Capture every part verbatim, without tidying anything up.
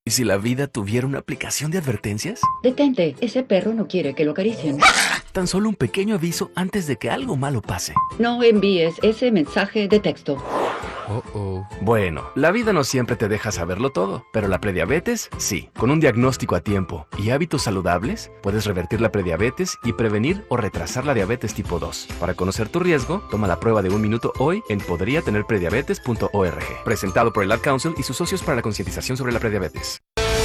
¿Y si la vida tuviera una aplicación de advertencias? Detente, ese perro no quiere que lo acaricien. Tan solo un pequeño aviso antes de que algo malo pase. No envíes ese mensaje de texto. Oh, oh. Bueno, la vida no siempre te deja saberlo todo, pero la prediabetes, sí. Con un diagnóstico a tiempo y hábitos saludables, puedes revertir la prediabetes y prevenir o retrasar la diabetes tipo dos. Para conocer tu riesgo, toma la prueba de un minuto hoy en podría tener prediabetes punto org. Presentado por el Ad Council y sus socios para la concientización sobre la prediabetes.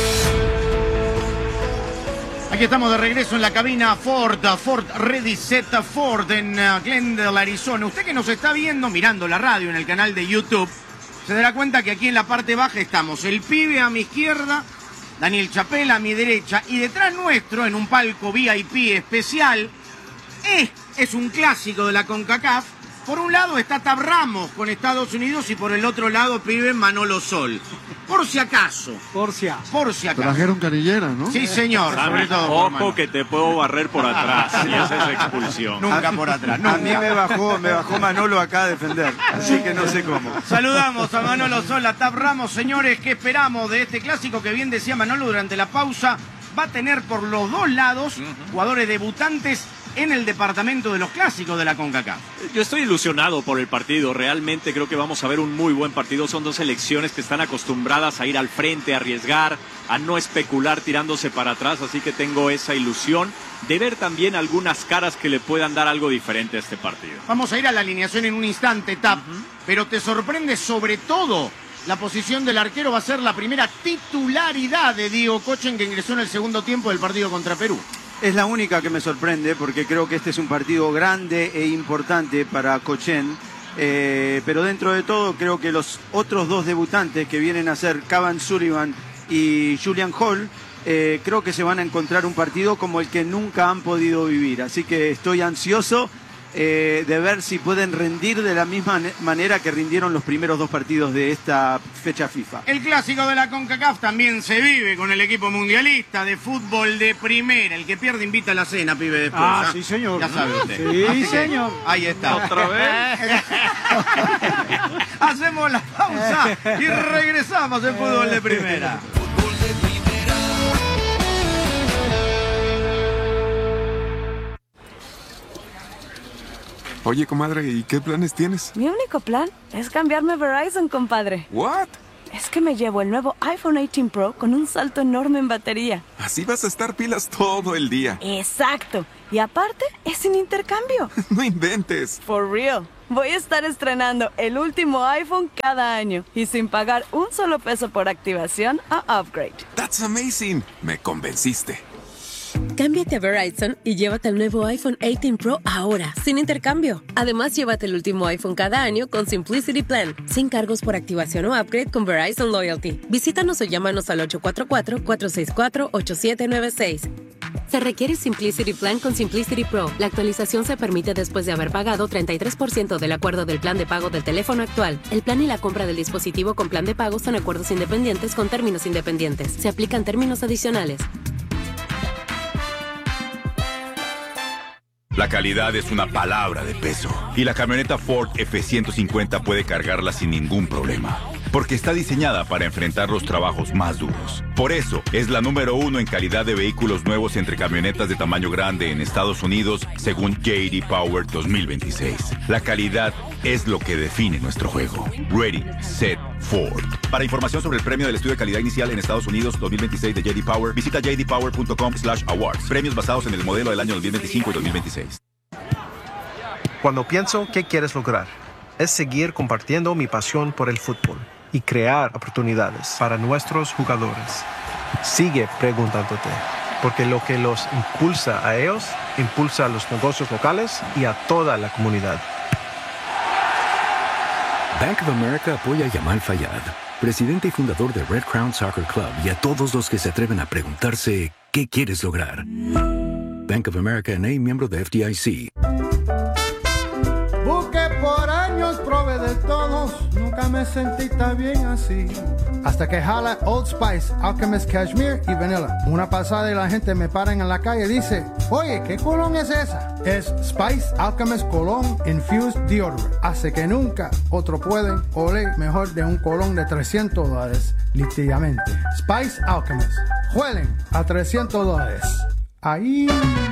Aquí estamos de regreso en la cabina Ford, Ford Ready Set Ford en Glendale, Arizona. Usted que nos está viendo, mirando la radio en el canal de YouTube, se dará cuenta que aquí en la parte baja estamos el pibe a mi izquierda, Daniel Chapela a mi derecha, y detrás nuestro, en un palco V I P especial, es, es un clásico de la CONCACAF. Por un lado está Tab Ramos con Estados Unidos y por el otro lado, pibe, Manolo Sol. Por si acaso. Por si acaso. Por si acaso. Trajeron canillera, ¿no? Sí, señor. Sobre todo por Ojo mano. que te puedo barrer por atrás y esa es expulsión. Nunca por atrás. Nunca. A mí me bajó, me bajó Manolo acá a defender, así que no sé cómo. Saludamos a Manolo Sol, a Tab Ramos. Señores, ¿qué esperamos de este clásico que bien decía Manolo durante la pausa? Va a tener por los dos lados jugadores debutantes en el departamento de los clásicos de la CONCACAF. Yo estoy ilusionado por el partido, realmente creo que vamos a ver un muy buen partido. Son dos selecciones que están acostumbradas a ir al frente, a arriesgar, a no especular tirándose para atrás, así que tengo esa ilusión de ver también algunas caras que le puedan dar algo diferente a este partido. Vamos a ir a la alineación en un instante, Tap, uh-huh. Pero te sorprende sobre todo la posición del arquero. Va a ser la primera titularidad de Diego Kochen, que ingresó en el segundo tiempo del partido contra Perú. Es la única que me sorprende porque creo que este es un partido grande e importante para Kochen, eh, pero dentro de todo creo que los otros dos debutantes que vienen a ser Cavan Sullivan y Julian Hall, eh, creo que se van a encontrar un partido como el que nunca han podido vivir, así que estoy ansioso eh, de ver si pueden rendir de la misma manera que rindieron los primeros dos partidos de esta fecha FIFA. El clásico de la CONCACAF también se vive con el equipo mundialista de fútbol de primera. El que pierde invita a la cena, pibe, después. Ah, ¿eh? sí, señor. Ya sabe usted. Sí, Así señor. Ahí está. ¿Otra vez? Hacemos la pausa y regresamos en fútbol de primera. Oye, comadre, ¿y qué planes tienes? Mi único plan es cambiarme a Verizon, compadre. ¿What? Es que me llevo el nuevo iPhone dieciocho Pro con un salto enorme en batería. Así vas a estar pilas todo el día. Exacto. Y aparte, es sin intercambio. No inventes. For real. Voy a estar estrenando el último iPhone cada año y sin pagar un solo peso por activación o upgrade. That's amazing. Me convenciste. Cámbiate a Verizon y llévate el nuevo iPhone dieciocho Pro ahora, sin intercambio. Además, llévate el último iPhone cada año con Simplicity Plan, sin cargos por activación o upgrade con Verizon Loyalty. Visítanos o llámanos al ocho cuatro cuatro, cuatro seis cuatro, ocho siete nueve seis. Se requiere Simplicity Plan con Simplicity Pro. La actualización se permite después de haber pagado treinta y tres por ciento del acuerdo del plan de pago del teléfono actual. El plan y la compra del dispositivo con plan de pago son acuerdos independientes con términos independientes. Se aplican términos adicionales. La calidad es una palabra de peso y la camioneta Ford F ciento cincuenta puede cargarla sin ningún problema, porque está diseñada para enfrentar los trabajos más duros. Por eso, es la número uno en calidad de vehículos nuevos entre camionetas de tamaño grande en Estados Unidos, según J D Power dos mil veintiséis. La calidad es lo que define nuestro juego. Ready, Set, Ford. Para información sobre el premio del estudio de calidad inicial en Estados Unidos dos mil veintiséis de J D Power, visita j d power punto com slash awards. Premios basados en el modelo del año dos mil veinticinco y dos mil veintiséis. Cuando pienso qué quieres lograr, es seguir compartiendo mi pasión por el fútbol y crear oportunidades para nuestros jugadores. Sigue preguntándote, porque lo que los impulsa a ellos, impulsa a los negocios locales y a toda la comunidad. Bank of America apoya a Yamal Fayad, presidente y fundador de Red Crown Soccer Club, y a todos los que se atreven a preguntarse ¿qué quieres lograr? Bank of America N A, miembro de F D I C. Busqué por años, probé de todos, nunca nunca me sentí tan bien así. Hasta que jala Old Spice, Alchemist Cashmere y Vanilla. Una pasada y la gente me para en la calle y dice, oye, ¿qué colón es esa? Es Spice Alchemist Cologne Infused Deodorant. Hace que nunca otro pueden oler mejor de un colón de trescientos dólares. Literalmente. Spice Alchemist. Huelen a trescientos dólares. Ahí.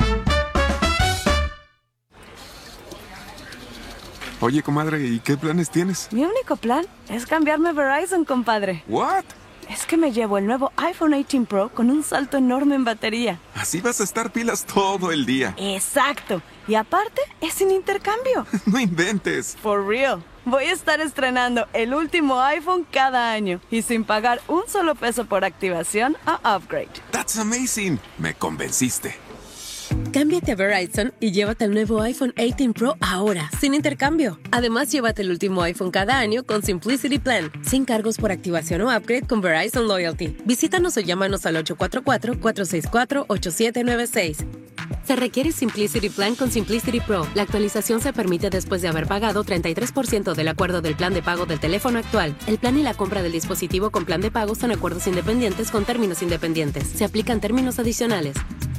Oye, comadre, ¿y qué planes tienes? Mi único plan es cambiarme a Verizon, compadre. ¿What? Es que me llevo el nuevo iPhone dieciocho Pro con un salto enorme en batería. Así vas a estar pilas todo el día. Exacto. Y aparte, es sin intercambio. No inventes. For real. Voy a estar estrenando el último iPhone cada año y sin pagar un solo peso por activación o upgrade. That's amazing. Me convenciste. Cámbiate a Verizon y llévate el nuevo iPhone dieciocho Pro ahora, sin intercambio. Además, llévate el último iPhone cada año con Simplicity Plan, sin cargos por activación o upgrade con Verizon Loyalty. Visítanos o llámanos al ocho cuatro cuatro, cuatro seis cuatro, ocho siete nueve seis. Se requiere Simplicity Plan con Simplicity Pro. La actualización se permite después de haber pagado treinta y tres por ciento del acuerdo del plan de pago del teléfono actual. El plan y la compra del dispositivo con plan de pago son acuerdos independientes con términos independientes. Se aplican términos adicionales.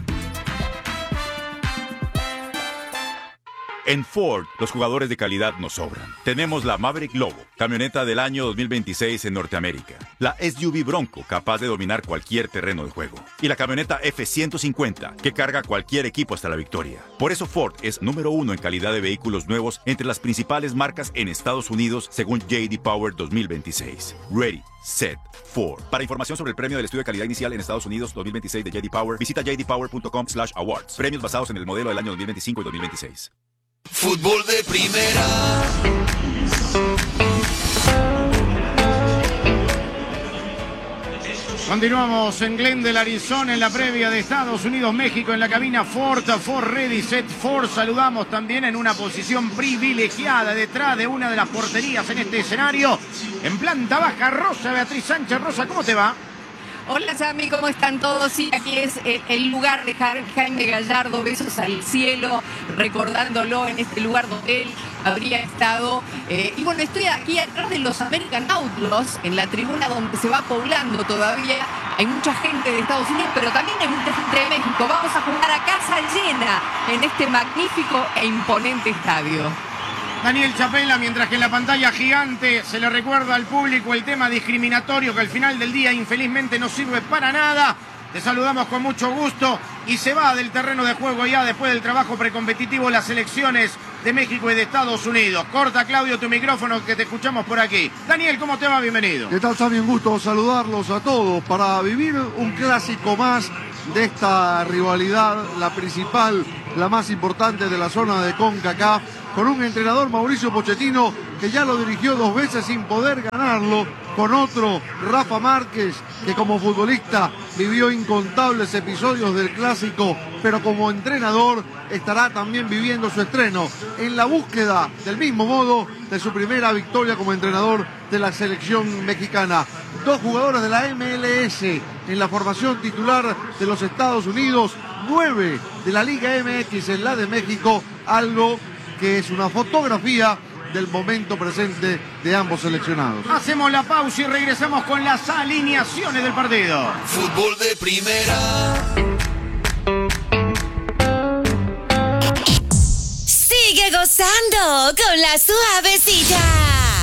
En Ford, los jugadores de calidad nos sobran. Tenemos la Maverick Lobo, camioneta del año dos mil veintiséis en Norteamérica. La S U V Bronco, capaz de dominar cualquier terreno de juego. Y la camioneta F ciento cincuenta, que carga cualquier equipo hasta la victoria. Por eso Ford es número uno en calidad de vehículos nuevos entre las principales marcas en Estados Unidos, según J D Power dos mil veintiséis. Ready, set, Ford. Para información sobre el premio del estudio de calidad inicial en Estados Unidos dos mil veintiséis de J D Power, visita j d power punto com slash awards. Premios basados en el modelo del año dos mil veinticinco y dos mil veintiséis. Fútbol de primera. Continuamos en Glendale, Arizona, en la previa de Estados Unidos-México, en la cabina Ford, Ford Ready, Set, Ford. Saludamos también en una posición privilegiada detrás de una de las porterías en este escenario. En planta baja, Rosa Beatriz Sánchez. Rosa, ¿cómo te va? Hola Sammy, ¿cómo están todos? Sí, aquí es el, el lugar de Jaime Gallardo, besos al cielo, recordándolo en este lugar donde él habría estado. Eh, y bueno, estoy aquí atrás de los American Outlaws, en la tribuna donde se va poblando todavía. Hay mucha gente de Estados Unidos, pero también hay mucha gente de México. Vamos a jugar a casa llena en este magnífico e imponente estadio. Daniel Chapela, mientras que en la pantalla gigante se le recuerda al público el tema discriminatorio que al final del día infelizmente no sirve para nada. Te saludamos con mucho gusto y se va del terreno de juego ya después del trabajo precompetitivo las selecciones de México y de Estados Unidos. Corta, Claudio, tu micrófono que te escuchamos por aquí. Daniel, ¿cómo te va? Bienvenido. ¿Qué tal, Sammy? Un gusto saludarlos a todos para vivir un clásico más de esta rivalidad, la principal, la más importante de la zona de CONCACAF, con un entrenador, Mauricio Pochettino, que ya lo dirigió dos veces sin poder ganarlo, con otro, Rafa Márquez, que como futbolista vivió incontables episodios del clásico, pero como entrenador estará también viviendo su estreno en la búsqueda, del mismo modo, de su primera victoria como entrenador de la selección mexicana. Dos jugadores de la M L S en la formación titular de los Estados Unidos, nueve de la Liga M X en la de México, algo que es una fotografía del momento presente de ambos seleccionados. Hacemos la pausa y regresamos con las alineaciones del partido. Fútbol de primera. Sigue gozando con la suavecita.